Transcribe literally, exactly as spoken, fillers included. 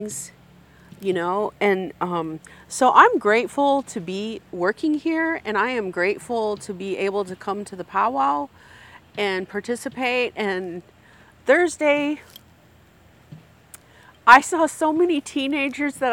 you know, and um, so I'm grateful to be working here, and I am grateful to be able to come to the powwow and participate. And Thursday, I saw so many teenagers that